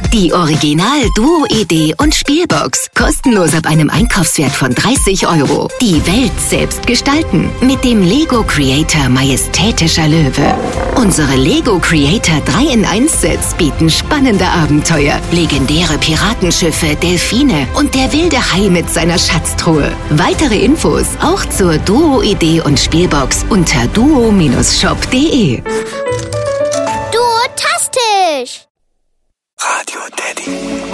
Die Original-Duo-Idee und Spielbox. Kostenlos ab einem Einkaufswert von 30 €. Die Welt selbst gestalten. Mit dem Lego Creator Majestätischer Löwe. Unsere Lego Creator 3-in-1-Sets bieten spannende Abenteuer, legendäre Piratenschiffe, Delfine und der wilde Hai mit seiner Schatztruhe. Weitere Infos auch zur Duo-Idee und Spielbox unter duo-shop.de.